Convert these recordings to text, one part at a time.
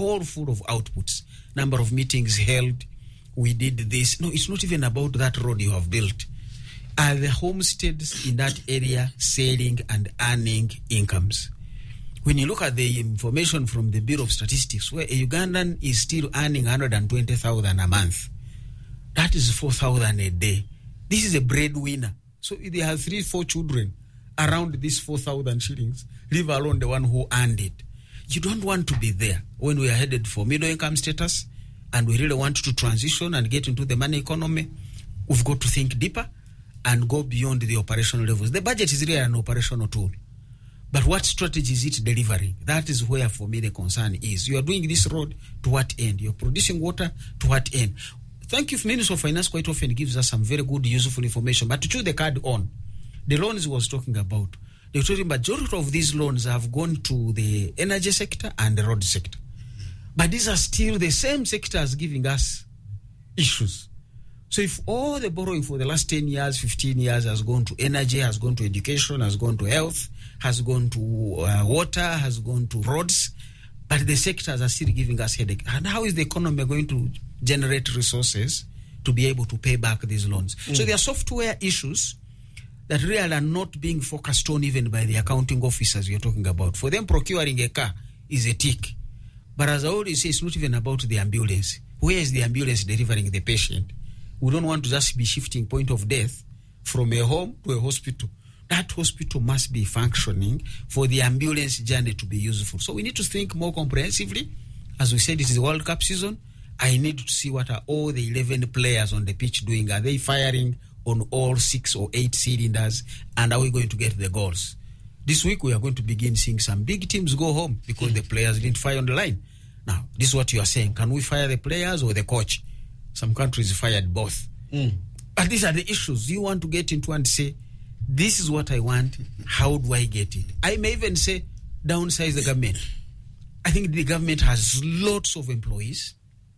all full of outputs. Number of meetings held, we did this. No, it's not even about that road you have built. Are the homesteads in that area selling and earning incomes? When you look at the information from the Bureau of Statistics, where a Ugandan is still earning 120,000 a month, that is 4,000 a day. This is a breadwinner. So if they have 3-4 children around these 4,000 shillings, leave alone the one who earned it. You don't want to be there when we are headed for middle income status and we really want to transition and get into the money economy. We've got to think deeper and go beyond the operational levels. The budget is really an operational tool. But what strategy is it delivering? That is where, for me, the concern is. You are doing this road to what end? You're producing water to what end? Thank you, Minister of Finance quite often gives us some very good, useful information. But to choose the card on, the loans he was talking about, the majority of these loans have gone to the energy sector and the road sector. But these are still the same sectors giving us issues. So if all the borrowing for the last 10 years, 15 years has gone to energy, has gone to education, has gone to health, has gone to water, has gone to roads, but the sectors are still giving us headache. And how is the economy going to generate resources to be able to pay back these loans? So there are software issues that really are not being focused on even by the accounting officers you're talking about. For them, procuring a car is a tick. But as I always say, it's not even about the ambulance. Where is the ambulance delivering the patient? We don't want to just be shifting point of death from a home to a hospital. That hospital must be functioning for the ambulance journey to be useful. So we need to think more comprehensively. As we said, it is the World Cup season. I need to see what are all the 11 players on the pitch doing. Are they firing on all 6 or 8 cylinders? And are we going to get the goals? This week we are going to begin seeing some big teams go home because the players didn't fire on the line. Now, this is what you are saying. Can we fire the players or the coach? Some countries fired both. But these are the issues you want to get into and say, this is what I want. How do I get it? I may even say, downsize the government. I think the government has lots of employees.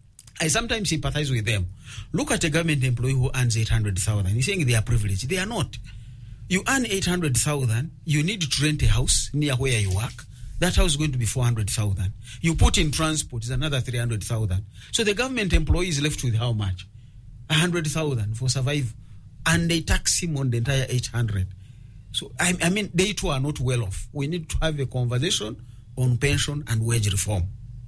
I sometimes sympathize with them. Look at a government employee who earns 800,000. You're saying they are privileged. They are not. You earn 800,000. You need to rent a house near where you work. That house is going to be 400,000. You put in transport, is another 300,000. So the government employee is left with how much? 100,000 for survival. And they tax him on the entire 800. So, I mean, they too are not well off. We need to have a conversation on pension and wage reform.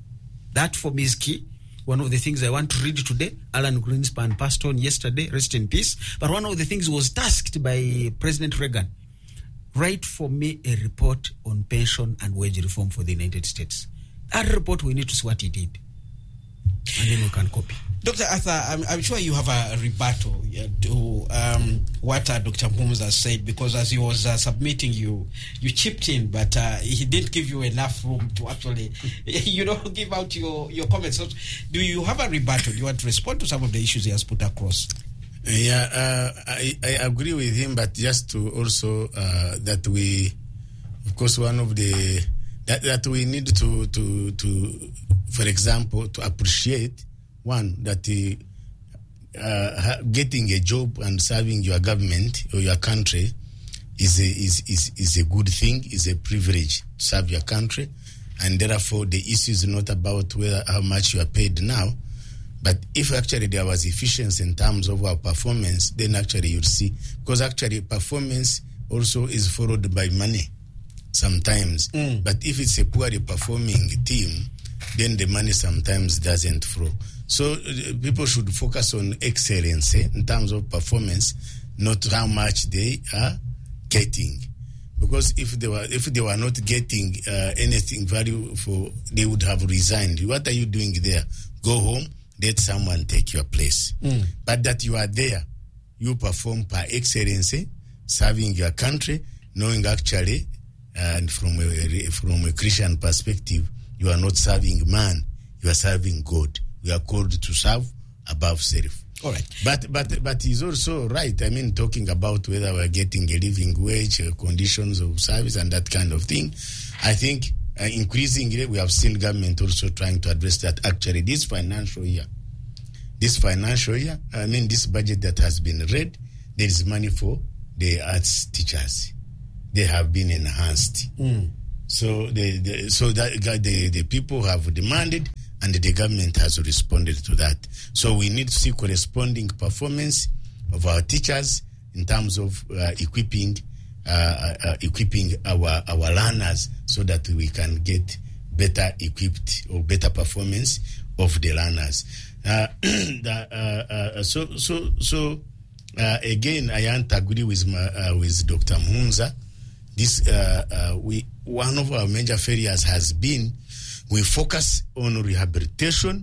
That for me is key. One of the things I want to read today, Alan Greenspan passed on yesterday, rest in peace. But one of the things was tasked by President Reagan. Write for me a report on pension and wage reform for the United States. That report, we need to see what he did. And then we can copy. Dr. Arthur, I'm sure you have a rebuttal to what Dr. Mpumza has said, because as he was submitting, you chipped in, but he didn't give you enough room to actually, give out your comments. So, do you have a rebuttal? Do you want to respond to some of the issues he has put across? Yeah, I agree with him, but just to also that we, of course, one of the that we need to for example, to appreciate one that getting a job and serving your government or your country is a good thing, is a privilege to serve your country, and therefore the issue is not about how much you are paid now. But if actually there was efficiency in terms of our performance, then actually you'll see. Because actually performance also is followed by money sometimes. But if it's a poorly performing team, then the money sometimes doesn't flow. So people should focus on excellence in terms of performance, not how much they are getting. Because if they were not getting anything value for, they would have resigned. What are you doing there? Go home. Let someone take your place. But that you are there, you perform by excellency, serving your country, knowing actually, and from a Christian perspective, you are not serving man, you are serving God. We are called to serve above self. All right. But he's also right. I mean, talking about whether we're getting a living wage, conditions of service, and that kind of thing. I think increasingly, we have seen government also trying to address that. Actually, this financial year, this budget that has been read, there is money for the arts teachers. They have been enhanced. So the people have demanded, and the government has responded to that. So we need to see corresponding performance of our teachers in terms of equipping our learners so that we can get better equipped or better performance of the learners. Again, I can't agree with Dr. Mhunza. This one of our major failures has been we focus on rehabilitation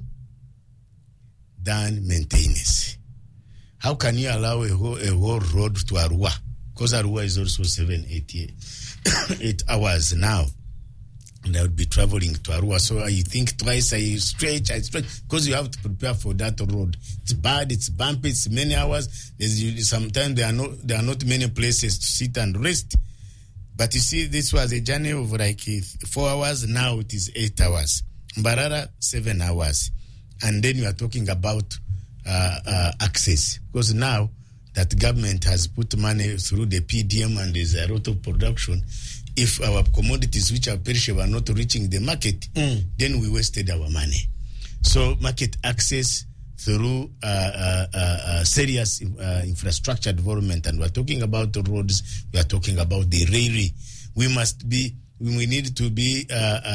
than maintenance. How can you allow a whole road to Arua? Because Arua is also 8 hours now. And I would be traveling to Arua. So I think twice, I stretch, because you have to prepare for that road. It's bad, it's bumpy, it's many hours. Sometimes there are not many places to sit and rest. But you see, this was a journey of like 4 hours. Now it is 8 hours. Mbarara, 7 hours. And then you are talking about access. Because now that government has put money through the PDM and there's a lot of production, if our commodities which are perishable are not reaching the market, then we wasted our money. So market access through serious infrastructure development, and we're talking about the roads, we are talking about the railway. We need to be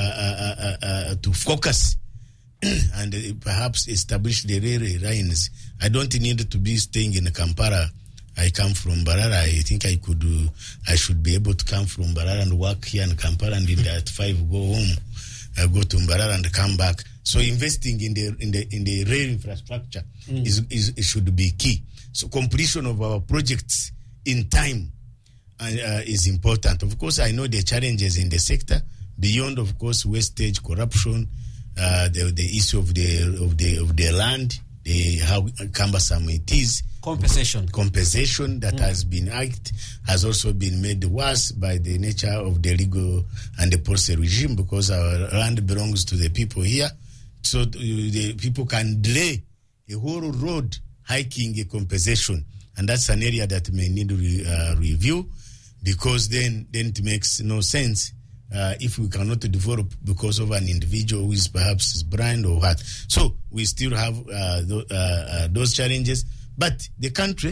to focus and perhaps establish the railway lines. I don't need to be staying in Kampala. I come from Mbarara. I think I should be able to come from Mbarara and work here in Kampala, and at 5 go home, go to Mbarara and come back. So investing in the rail infrastructure should be key. So completion of our projects in time is important. Of course, I know the challenges in the sector beyond, of course, wastage, corruption, the issue of the land, how cumbersome it is. Compensation that has been has also been made worse by the nature of the legal and the policy regime, because our land belongs to the people here. So the people can delay a whole road hiking a compensation, and that's an area that may need review, because then it makes no sense if we cannot develop because of an individual who is perhaps blind or what. So we still have those challenges, but the country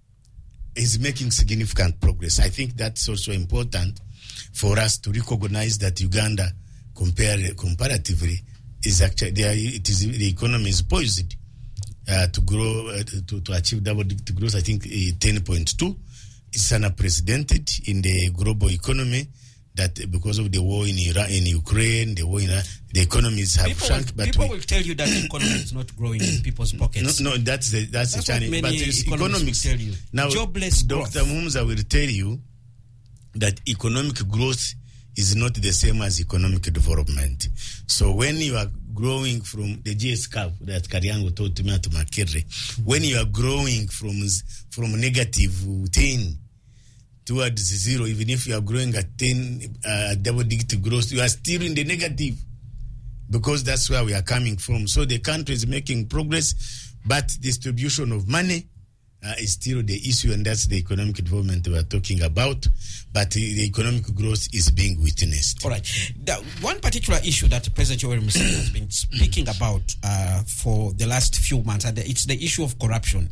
is making significant progress. I think that's also important for us to recognize that Uganda, comparatively, is actually the economy is poised to grow to achieve double-digit growth. I think 10.2. It's unprecedented in the global economy. That because of the war in Ukraine, the war in the economies have shrunk. But people will tell you that the economy is not growing in people's pockets. No, that's the challenge. But it's economics. Will tell you. Now, jobless growth. Dr. Mhunza will tell you that economic growth is not the same as economic development. So when you are growing from the GS curve that Kariango taught me to Makere, when you are growing from negative 10 towards 0, even if you are growing at 10 double-digit growth, you are still in the negative, because that's where we are coming from. So the country is making progress, but distribution of money is still the issue, and that's the economic development we are talking about. But the economic growth is being witnessed. All right. One particular issue that President Yoweri Museveni has been speaking about for the last few months, and it's the issue of corruption.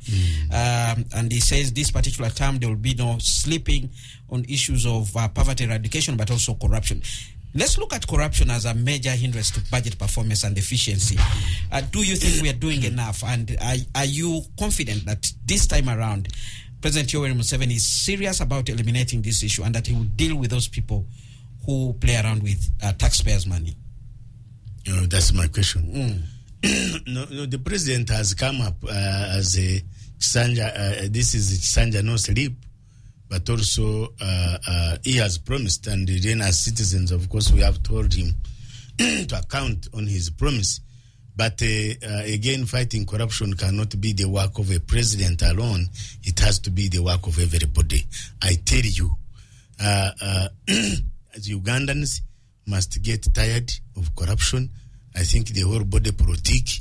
And he says this particular time there will be no sleeping on issues of poverty eradication, but also corruption. Let's look at corruption as a major hindrance to budget performance and efficiency. Do you think we are doing enough? And are you confident that this time around, President Yoweri Museveni is serious about eliminating this issue, and that he will deal with those people who play around with taxpayers' money? That's my question. No, the president has come up as a Sanja. This is Sanja no sleep. But also, he has promised, and then as citizens, of course, we have told him to account on his promise. But again, fighting corruption cannot be the work of a president alone. It has to be the work of everybody. I tell you, as Ugandans must get tired of corruption. I think the whole body politic,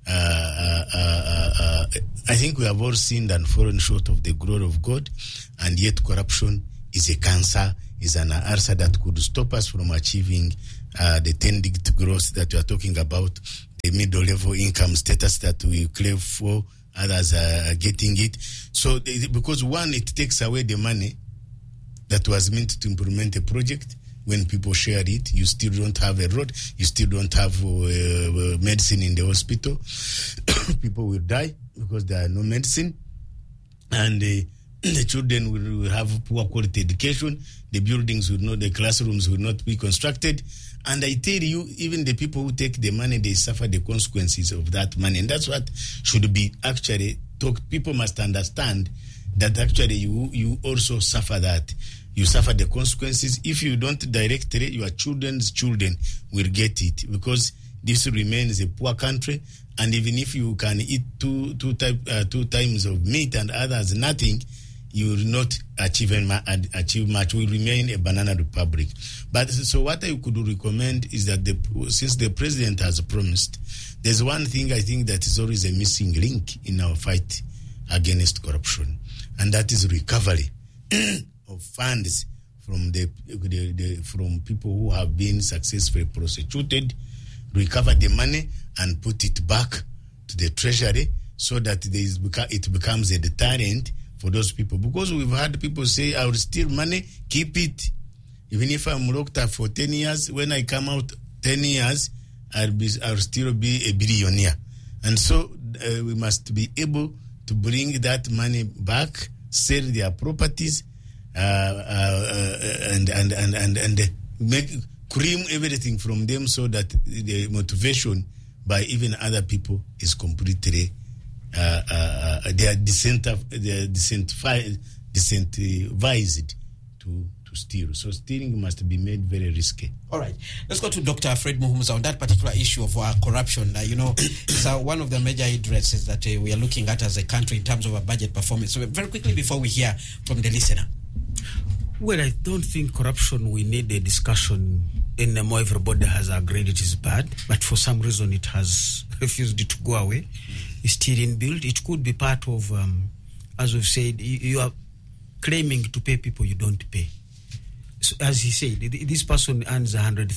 I think we have all sinned and fallen short of the glory of God, and yet corruption is a cancer, is an ulcer that could stop us from achieving the 10-digit growth that we are talking about, middle level income status that we crave for. Others are getting it. So because one, it takes away the money that was meant to implement a project. When people share it, you still don't have a road, you still don't have medicine in the hospital. People will die because there are no medicine. And the children will have poor quality education. The buildings will not, the classrooms will not be constructed. And I tell you, even the people who take the money, they suffer the consequences of that money. And that's what should be actually talked. People must understand that actually you also suffer that. You suffer the consequences. If you don't directly, your children's children will get it, because this remains a poor country. And even if you can eat two times of meat and others nothing, you will not achieve much. We remain a banana republic. But so what I could recommend is that since the president has promised, there's one thing I think that is always a missing link in our fight against corruption, and that is recovery of funds from from people who have been successfully prosecuted, recover the money and put it back to the treasury, so that it becomes a deterrent for those people. Because we've had people say, I will steal money, keep it. Even if I'm locked up for 10 years, when I come out 10 years, I'll still be a billionaire. And so we must be able to bring that money back, sell their properties, and cream everything from them, so that the motivation by even other people is completely they are disincentivized to steal. So stealing must be made very risky. All right, let's go to Dr. Fred Muhumuza on that particular issue of corruption. It's one of the major hindrances that we are looking at as a country in terms of our budget performance. So very quickly, before we hear from the listener. Well, I don't think corruption, we need a discussion in the more everybody has agreed it is bad, but for some reason it has refused to go away. It's still inbuilt. It could be part of, as we've said, you are claiming to pay people you don't pay. So, as he said, this person earns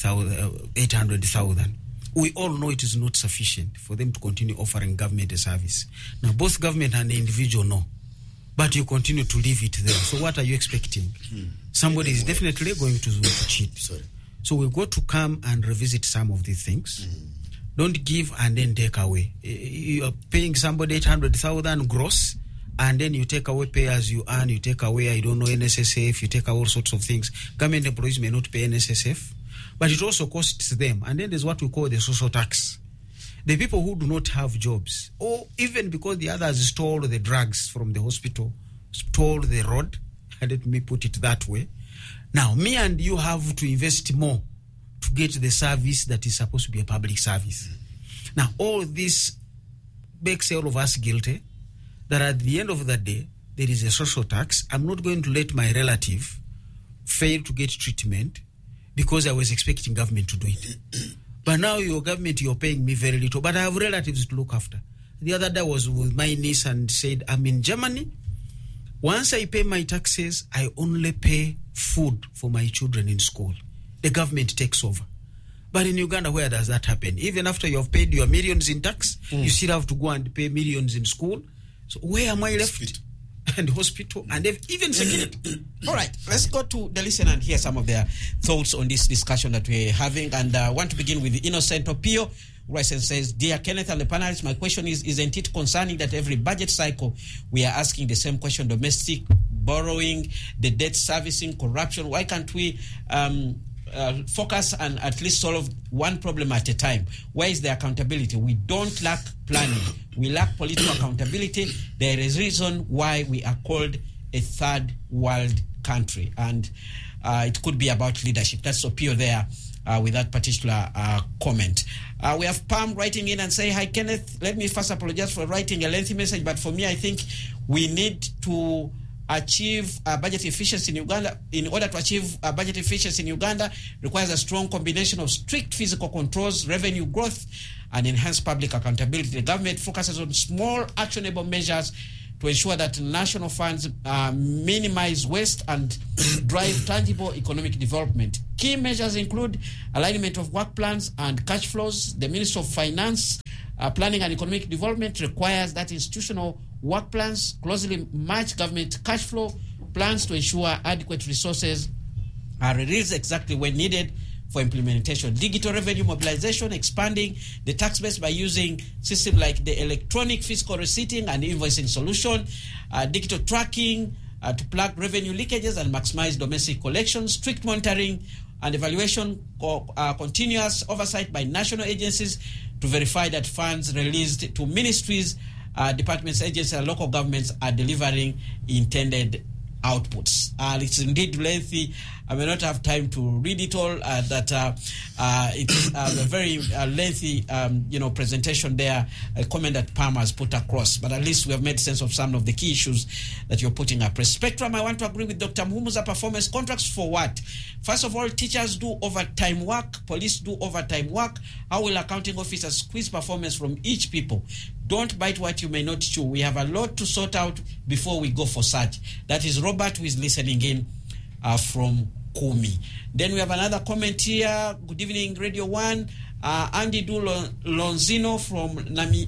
800,000. We all know it is not sufficient for them to continue offering government a service. Now, both government and the individual know, but you continue to leave it there. So what are you expecting? Somebody is definitely going to cheat. Sorry. So we've got to come and revisit some of these things. Don't give and then take away. You are paying somebody 800,000 gross, and then you take away pay as you earn, you take away, I don't know, NSSF, you take away all sorts of things. Government employees may not pay NSSF, but it also costs them. And then there's what we call the social tax. The people who do not have jobs, or even because the others stole the drugs from the hospital, stole the road, let me put it that way. Now, me and you have to invest more to get the service that is supposed to be a public service. Now, all this makes all of us guilty, that at the end of the day, there is a social tax. I'm not going to let my relative fail to get treatment because I was expecting government to do it. But now your government, you're paying me very little, but I have relatives to look after. The other day I was with my niece and said, I'm in Germany. Once I pay my taxes, I only pay food for my children in school. The government takes over. But in Uganda, where does that happen? Even after you have paid your millions in tax, you still have to go and pay millions in school. So where am I left? And hospital, and even security. All right, let's go to the listener and hear some of their thoughts on this discussion that we're having. And I want to begin with Innocent Opio, who says, Dear Kenneth and the panelists, my question is, isn't it concerning that every budget cycle we are asking the same question, domestic borrowing, the debt servicing, corruption? Why can't we focus and at least solve one problem at a time? Where is the accountability? We don't lack planning. We lack political accountability. There is a reason why we are called a third world country. And it could be about leadership. That's Opio there with that particular comment. We have Pam writing in and say, Hi, Kenneth. Let me first apologize for writing a lengthy message. But for me, I think we need to achieve budget efficiency in Uganda. In order to achieve budget efficiency in Uganda requires a strong combination of strict physical controls, revenue growth, and enhanced public accountability. The government focuses on small, actionable measures to ensure that national funds minimize waste and drive tangible economic development. Key measures include alignment of work plans and cash flows. The Ministry of Finance, Planning and Economic Development requires that institutional work plans closely match government cash flow plans to ensure adequate resources are released exactly when needed for implementation. Digital revenue mobilization, expanding the tax base by using systems like the electronic fiscal receipting and invoicing solution, digital tracking to plug revenue leakages and maximize domestic collections, strict monitoring and evaluation, continuous oversight by national agencies to verify that funds released to ministries, departments, agencies, and local governments are delivering intended outputs. It's indeed lengthy. I may not have time to read it all. It's a very lengthy, presentation there. A comment that Palmer has put across, but at least we have made sense of some of the key issues that you're putting up. Spectrum, I want to agree with Dr. Muhumuza. Performance contracts for what? First of all, teachers do overtime work. Police do overtime work. How will accounting officers squeeze performance from each people? Don't bite what you may not chew. We have a lot to sort out before we go for such. That is Robert, who is listening in from Kumi. Then we have another comment here. Good evening, Radio 1. Andy Lonzino from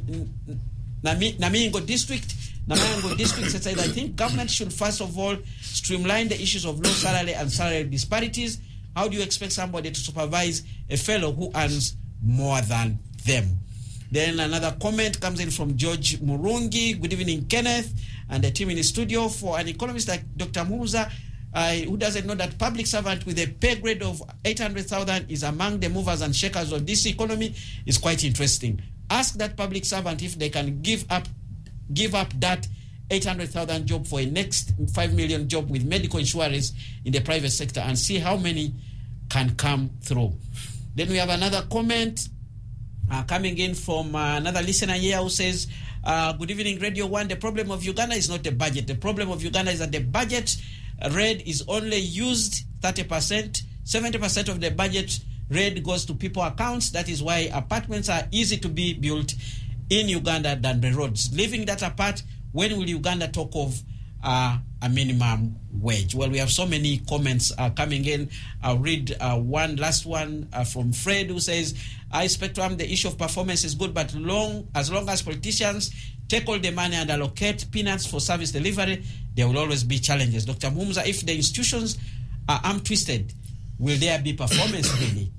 Namingo District. Namingo District says, I think government should first of all streamline the issues of low salary and salary disparities. How do you expect somebody to supervise a fellow who earns more than them? Then another comment comes in from George Murungi. Good evening, Kenneth, and the team in the studio. For an economist like Dr. Muhumuza, who doesn't know that public servant with a pay grade of 800,000 is among the movers and shakers of this economy is quite interesting. Ask that public servant if they can give up that 800,000 job for a next 5 million job with medical insurance in the private sector and see how many can come through. Then we have another comment coming in from another listener here who says, good evening, Radio 1. The problem of Uganda is not the budget. The problem of Uganda is that the budget read is only used 30%. 70% of the budget read goes to people accounts. That is why apartments are easy to be built in Uganda than the roads. Leaving that apart, when will Uganda talk of a minimum wage? Well, we have so many comments coming in. I'll read one last one from Fred, who says, Spectrum, the issue of performance is good, but as long as politicians take all the money and allocate peanuts for service delivery, there will always be challenges. Dr. Muhumuza, if the institutions are arm-twisted, will there be performance really?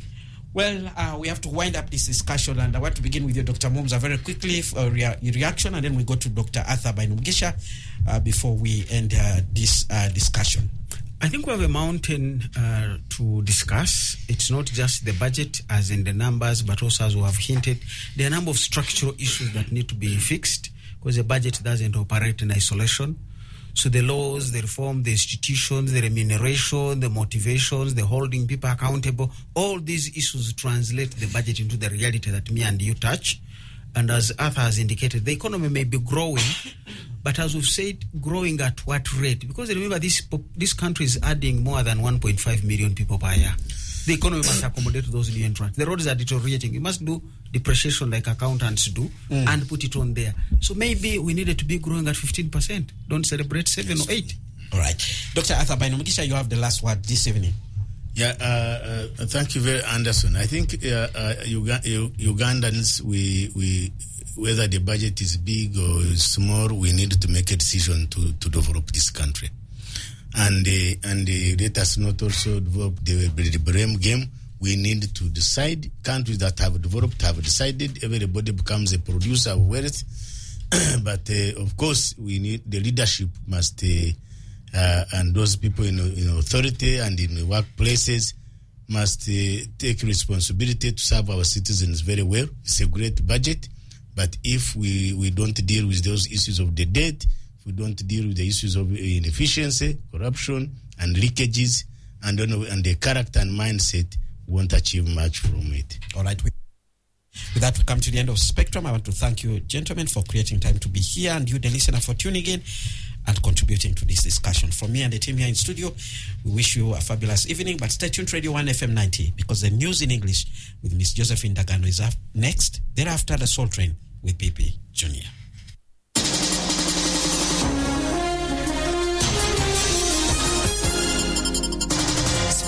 Well, we have to wind up this discussion, and I want to begin with you, Dr. Muhumuza, very quickly for your reaction, and then we go to Dr. Arthur Bainumugisha before we end this discussion. I think we have a mountain to discuss. It's not just the budget as in the numbers, but also, as we have hinted, there are a number of structural issues that need to be fixed because the budget doesn't operate in isolation. So the laws, the reform, the institutions, the remuneration, the motivations, the holding people accountable, all these issues translate the budget into the reality that me and you touch. And as Arthur has indicated, the economy may be growing, but as we've said, growing at what rate? Because remember, this country is adding more than 1.5 million people per year. The economy must accommodate those new entrants. The roads are deteriorating. You must do depreciation like accountants do and put it on there. So maybe we needed to be growing at 15%. Don't celebrate 7 or 8. All right. Dr. Arthur Bainumugisha, you have the last word this evening. Yeah, thank you very Anderson. I think Ugandans, we whether the budget is big or small, we need to make a decision to develop this country. And let us not also develop the blame game. We need to decide. Countries that have developed have decided. Everybody becomes a producer of wealth. But of course, we need the leadership must, and those people in authority and in the workplaces must take responsibility to serve our citizens very well. It's a great budget, but if we don't deal with those issues of the debt, if we don't deal with the issues of inefficiency, corruption, and leakages, and the character and mindset, we won't achieve much from it. All right. With that, we come to the end of Spectrum. I want to thank you, gentlemen, for creating time to be here, and you, the listener, for tuning in and contributing to this discussion. From me and the team here in studio, we wish you a fabulous evening, but stay tuned to Radio 1 FM 90, because the news in English with Miss Josephine Dagano is up next. Thereafter, the Soul Train with PP Jr.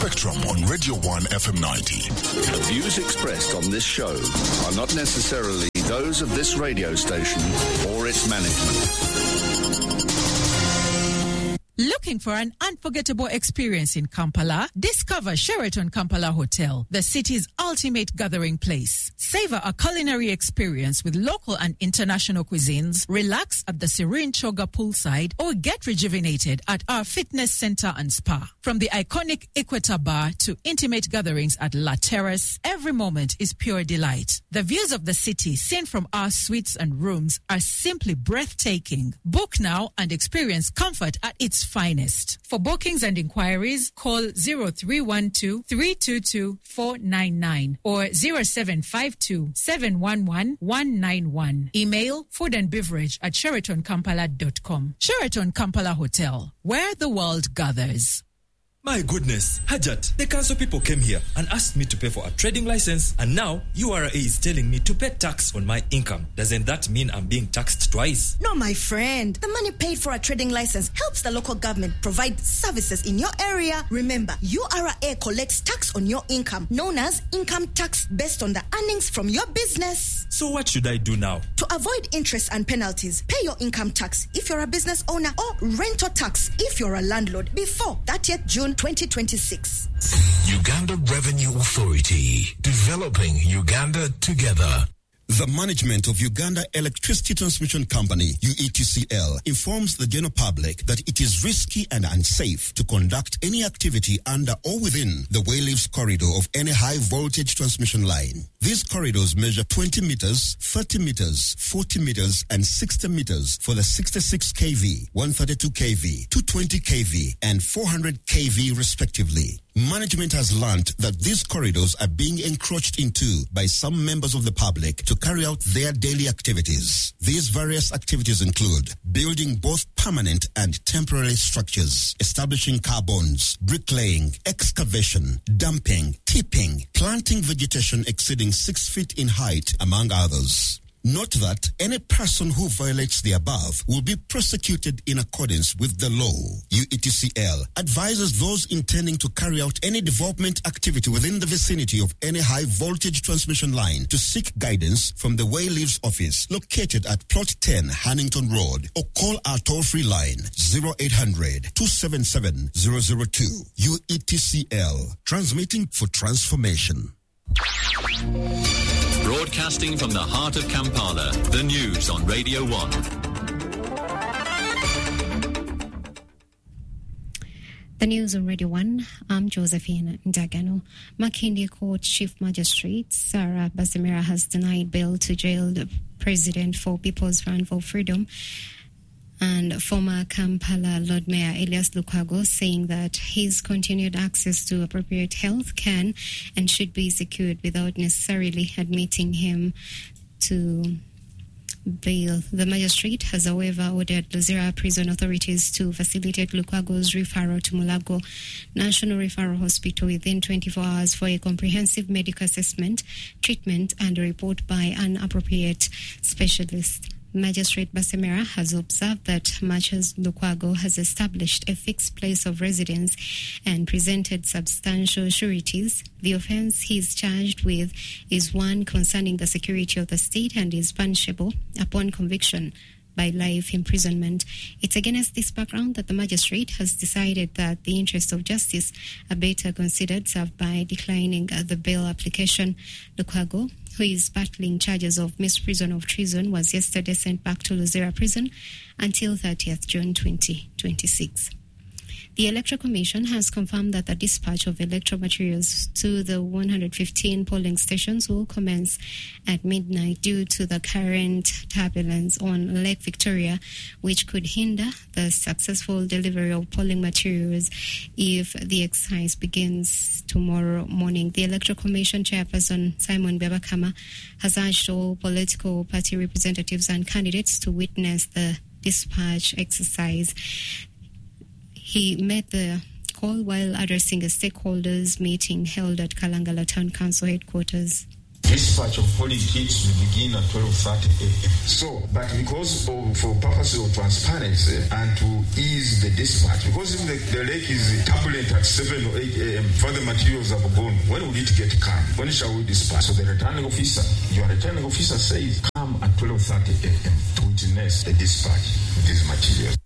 Spectrum on Radio 1 FM 90. The views expressed on this show are not necessarily those of this radio station or its management. Looking for an unforgettable experience in Kampala? Discover Sheraton Kampala Hotel, the city's ultimate gathering place. Savor a culinary experience with local and international cuisines, relax at the serene Choga poolside, or get rejuvenated at our fitness center and spa. From the iconic Equator Bar to intimate gatherings at La Terrace, every moment is pure delight. The views of the city seen from our suites and rooms are simply breathtaking. Book now and experience comfort at its finest. For bookings and inquiries, call 0312-322-499 or 0752-711-191. Email foodandbeverage@sheratonkampala.com. Sheraton Kampala Hotel, where the world gathers. My goodness, Hajat, the council people came here and asked me to pay for a trading license, and now URA is telling me to pay tax on my income. Doesn't that mean I'm being taxed twice? No, my friend. The money paid for a trading license helps the local government provide services in your area. Remember, URA collects tax on your income, known as income tax, based on the earnings from your business. So what should I do now? To avoid interest and penalties, pay your income tax if you're a business owner or rental tax if you're a landlord before 30th June 2026. Uganda Revenue Authority, developing Uganda together. The management of Uganda Electricity Transmission Company, UETCL, informs the general public that it is risky and unsafe to conduct any activity under or within the Wayleaves corridor of any high-voltage transmission line. These corridors measure 20 meters, 30 meters, 40 meters, and 60 meters for the 66 kV, 132 kV, 220 kV, and 400 kV respectively. Management has learned that these corridors are being encroached into by some members of the public to carry out their daily activities. These various activities include building both permanent and temporary structures, establishing car bonds, bricklaying, excavation, dumping, tipping, planting vegetation exceeding 6 feet in height, among others. Note that any person who violates the above will be prosecuted in accordance with the law. UETCL advises those intending to carry out any development activity within the vicinity of any high-voltage transmission line to seek guidance from the Wayleaves office located at Plot 10, Hannington Road, or call our toll-free line 0800-277-002. UETCL, transmitting for transformation. Broadcasting from the heart of Kampala, the news on Radio 1. The news on Radio 1, I'm Josephine Ndagano. Makindi Court Chief Magistrate Sarah Basemera has denied bail to jailed President for People's Front for Freedom and former Kampala Lord Mayor Elias Lukwago, saying that his continued access to appropriate health can and should be secured without necessarily admitting him to bail. The magistrate has, however, ordered Luzira prison authorities to facilitate Lukwago's referral to Mulago National Referral Hospital within 24 hours for a comprehensive medical assessment, treatment, and a report by an appropriate specialist. Magistrate Basemera has observed that much as Lukwago has established a fixed place of residence and presented substantial sureties, the offence he is charged with is one concerning the security of the state and is punishable upon conviction by life imprisonment. It's against this background that the magistrate has decided that the interests of justice are better considered, served by declining the bail application. Lukwago, who is battling charges of misprision of treason, was yesterday sent back to Luzira prison until 30th June 2026. The Electoral Commission has confirmed that the dispatch of electoral materials to the 115 polling stations will commence at midnight due to the current turbulence on Lake Victoria, which could hinder the successful delivery of polling materials if the exercise begins tomorrow morning. The Electoral Commission Chairperson Simon Babakama has urged all political party representatives and candidates to witness the dispatch exercise. He made the call while addressing a stakeholders meeting held at Kalangala Town Council headquarters. Dispatch of polling kits will begin at 12:30 a.m. So, but because for purposes of transparency and to ease the dispatch, because if the lake is turbulent at 7 or 8 a.m., further materials are gone, when will it get calm? When shall we dispatch? So the returning officer, your returning officer says, come at 12:30 a.m. to witness the dispatch of these materials.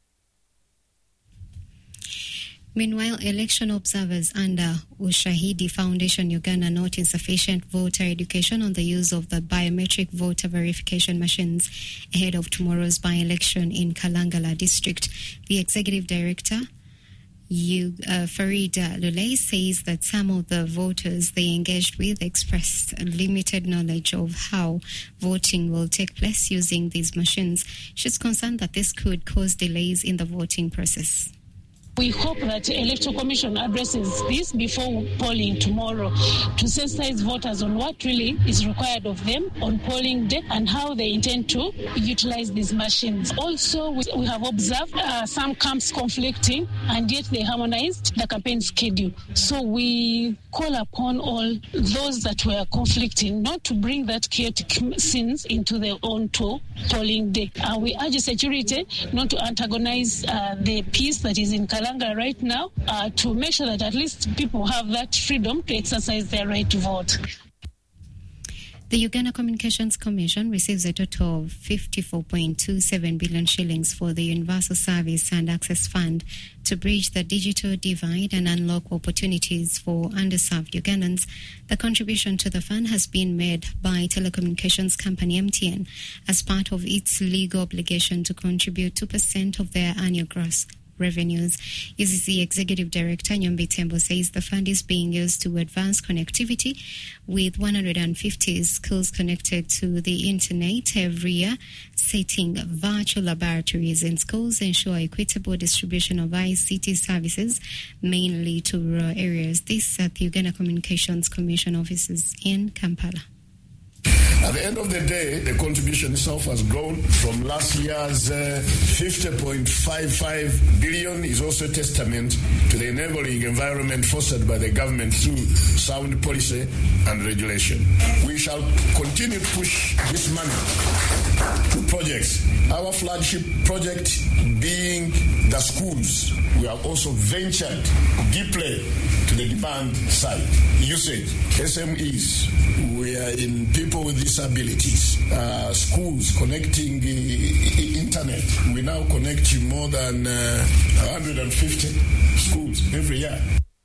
Meanwhile, election observers under Ushahidi Foundation Uganda note insufficient voter education on the use of the biometric voter verification machines ahead of tomorrow's by-election in Kalangala district. The executive director, Farida Lulay, says that some of the voters they engaged with expressed limited knowledge of how voting will take place using these machines. She's concerned that this could cause delays in the voting process. We hope that the Electoral Commission addresses this before polling tomorrow to sensitize voters on what really is required of them on polling day and how they intend to utilize these machines. Also, we have observed some camps conflicting, and yet they harmonized the campaign schedule. So we call upon all those that were conflicting not to bring that chaotic scenes into their own polling day. We urge security not to antagonize the peace that is in Kalangala right now, to make sure that at least people have that freedom to exercise their right to vote. The Uganda Communications Commission receives a total of 54.27 billion shillings for the Universal Service and Access Fund to bridge the digital divide and unlock opportunities for underserved Ugandans. The contribution to the fund has been made by telecommunications company MTN as part of its legal obligation to contribute 2% of their annual gross revenues. UCC Executive Director Nyombi Tembo says the fund is being used to advance connectivity with 150 schools connected to the internet every year, setting virtual laboratories in schools, ensure equitable distribution of ICT services, mainly to rural areas. This at the Uganda Communications Commission offices in Kampala. At the end of the day, the contribution itself has grown from last year's 50.55 billion is also a testament to the enabling environment fostered by the government through sound policy and regulation. We shall continue to push this money to projects. Our flagship project being the schools. We have also ventured deeply to the demand side. Usage, SMEs, we are in people with disabilities, schools connecting internet. We now connect to more than 150 schools every year.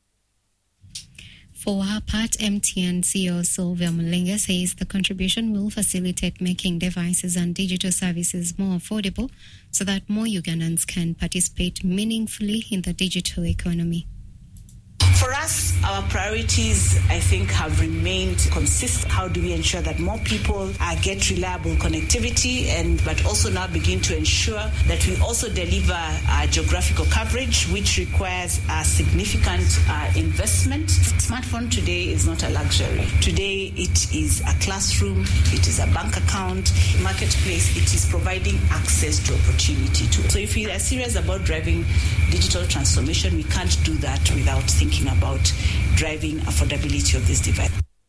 For her part, MTN CEO Sylvia Mulenga says the contribution will facilitate making devices and digital services more affordable so that more Ugandans can participate meaningfully in the digital economy. For us, our priorities, I think, have remained consistent. How do we ensure that more people get reliable connectivity, but also now begin to ensure that we also deliver geographical coverage, which requires a significant investment. Smartphone today is not a luxury. Today, it is a classroom, it is a bank account, marketplace. It is providing access to opportunity too. So if we are serious about driving digital transformation, we can't do that without thinking about driving affordability of this device.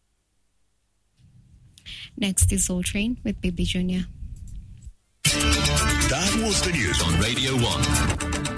Next is Soul Train with Bibi Junior. That was the news on Radio 1.